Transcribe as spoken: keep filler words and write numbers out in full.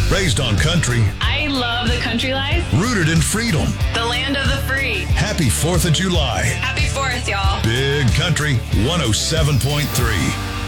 Raised on country, I love the country life. rooted in freedom. The land of the free. Happy fourth of July. Happy fourth, y'all. Big Country one oh seven point three.